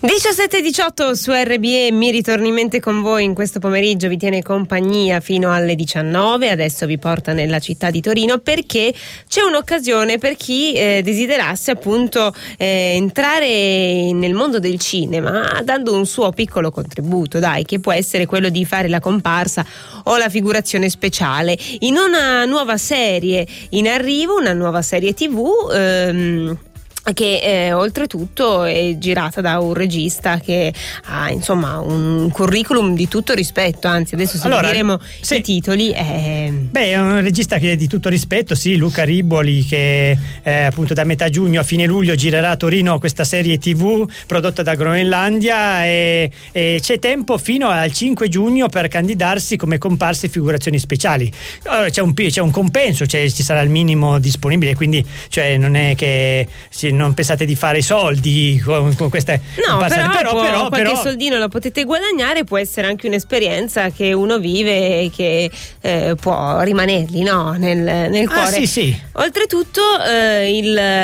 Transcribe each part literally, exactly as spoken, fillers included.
diciassette e diciotto su R B E, mi ritorni in mente con voi in questo pomeriggio, vi tiene compagnia fino alle diciannove, adesso vi porta nella città di Torino perché c'è un'occasione per chi eh, desiderasse appunto eh, entrare nel mondo del cinema dando un suo piccolo contributo, dai, che può essere quello di fare la comparsa o la figurazione speciale in una nuova serie in arrivo, una nuova serie tivù ehm, che eh, oltretutto è girata da un regista che ha insomma un curriculum di tutto rispetto, anzi adesso se allora, diremo sì. i titoli è... Beh, è un regista che è di tutto rispetto, sì, Luca Riboli, che eh, appunto da metà giugno a fine luglio girerà a Torino questa serie tivù prodotta da Groenlandia e, e c'è tempo fino al cinque giugno per candidarsi come comparse e figurazioni speciali. Allora, c'è un, c'è un compenso, cioè ci sarà il minimo disponibile, quindi cioè non è che si non pensate di fare i soldi con, con queste no però, però, può, però qualche però... soldino lo potete guadagnare, può essere anche un'esperienza che uno vive e che eh, può rimanergli no nel, nel cuore. Ah, sì, sì. Oltretutto eh,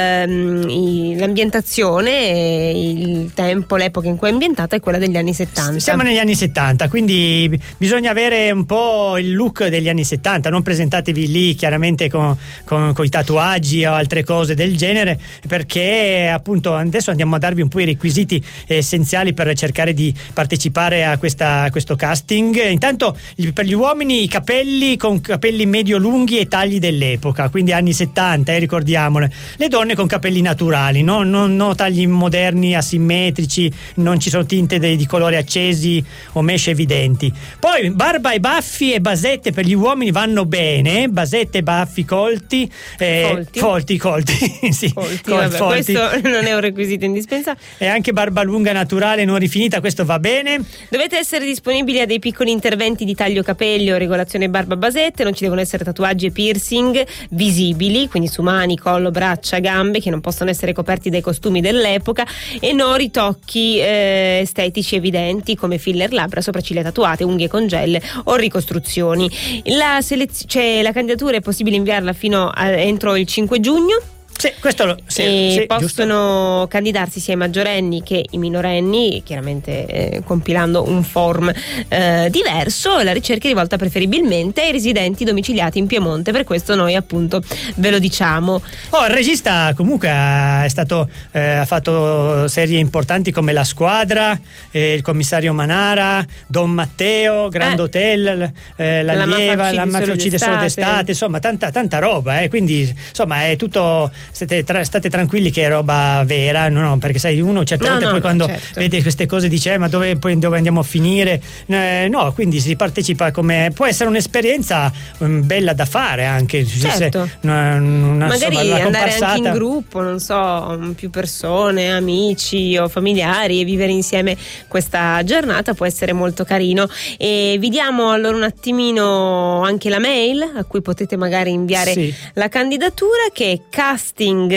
il, il, l'ambientazione, il tempo, l'epoca in cui è ambientata è quella degli anni settanta. Siamo negli anni settanta, quindi bisogna avere un po' il look degli anni settanta, non presentatevi lì chiaramente con, con, con i tatuaggi o altre cose del genere, perché appunto adesso andiamo a darvi un po' i requisiti essenziali per cercare di partecipare a, questa, a questo casting. Intanto per gli uomini i capelli con capelli medio lunghi e tagli dell'epoca, quindi anni settanta, eh, ricordiamole. Le donne con capelli naturali, no, non, no tagli moderni asimmetrici, non ci sono tinte de, di colori accesi o mesce evidenti. Poi barba e baffi e basette per gli uomini vanno bene, basette e baffi colti, eh, folti. folti colti sì, folti, col, vabbè, folti. questo non è un requisito indispensabile. E anche barba lunga naturale non rifinita, questo va bene. Dovete essere disponibili a dei piccoli interventi di taglio capelli o regolazione barba basette, non ci devono essere tatuaggi e piercing visibili, quindi su mani, collo, braccia, gambe, che non possono essere coperti dai costumi dell'epoca, e no ritocchi eh, estetici evidenti come filler labbra, sopracciglia tatuate, unghie con gel o ricostruzioni. La, selez- cioè, la candidatura è possibile inviarla fino a, entro il cinque giugno. Sì, questo lo, sì, e sì, possono giusto. candidarsi sia i maggiorenni che i minorenni, chiaramente eh, compilando un form eh, diverso. La ricerca è rivolta preferibilmente ai residenti domiciliati in Piemonte, per questo noi appunto ve lo diciamo. Oh, il regista comunque è stato eh, ha fatto serie importanti come La Squadra, eh, Il commissario Manara, Don Matteo, Grand eh, Hotel, eh, La, La Lieva, La mafia uccide solo d'estate. d'estate, insomma tanta, tanta roba, eh, quindi insomma è tutto. State, tra, state tranquilli che è roba vera, no, no, perché sai uno certe no, volte no, poi no, quando certo. vede queste cose dice eh, ma dove, poi dove andiamo a finire, eh, no, quindi si partecipa come può essere un'esperienza um, bella da fare anche, certo. se, una, una, magari insomma, la andare comparsata. anche in gruppo, non so, più persone, amici o familiari, e vivere insieme questa giornata può essere molto carino. E vi diamo allora un attimino anche la mail a cui potete magari inviare sì. la candidatura, che è casting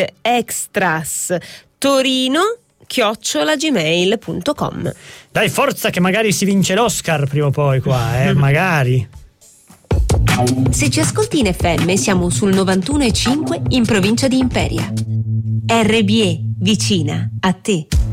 extras torino chiocciola gmail punto com. Dai, forza che magari si vince l'Oscar prima o poi qua, eh, magari. Se ci ascolti in F M siamo sul novantuno e cinque in provincia di Imperia. R B E, vicina a te.